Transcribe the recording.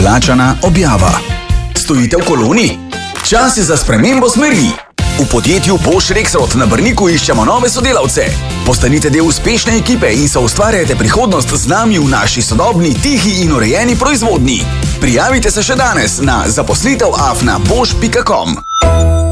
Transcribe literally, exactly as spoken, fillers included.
Plačana objava. Stojite v koloni? Čas je za spremembo smeri. V podjetju Bosch Rexroth na Brniku iščemo nove sodelavce. Postanite del uspešne ekipe in se ustvarjajte prihodnost z nami v naši sodobni, tihi in urejeni proizvodnji. Prijavite se še danes na zaposlitev afna bosch pika com.